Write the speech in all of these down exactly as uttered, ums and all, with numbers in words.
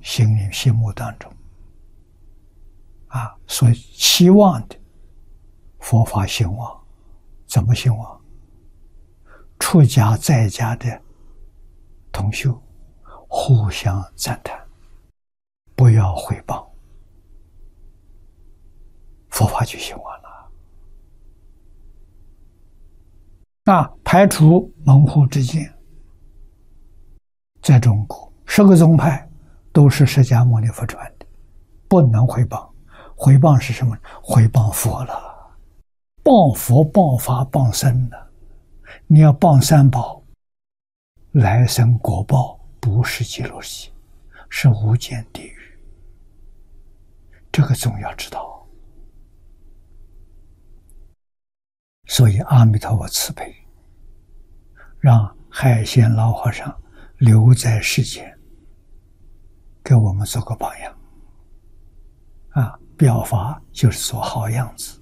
心里心目当中啊，所期望的佛法兴旺，怎么兴旺？出家在家的同修互相赞叹，不要毁谤，佛法就兴旺了。啊，排除门户之见，在中国十个宗派都是释迦牟尼佛传的，不能毁谤。毁谤是什么？毁谤佛了，谤佛、谤法、谤僧了。你要谤三宝，来生果报不是极乐世界，是无间地狱。这个总要知道。所以阿弥陀佛慈悲，让海鲜老和尚留在世间，给我们做个榜样啊！表法就是做好样子。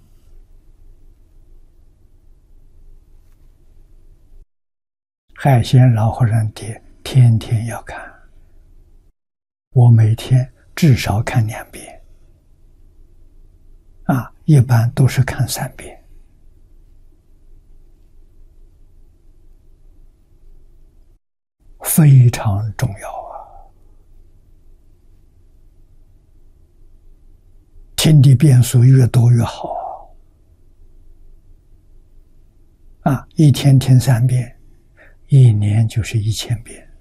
海鲜老和尚碟天天要看，我每天至少看两遍啊，一般都是看三遍。非常重要啊！听的遍数越多越好啊！一天听三遍，一年就是一千遍。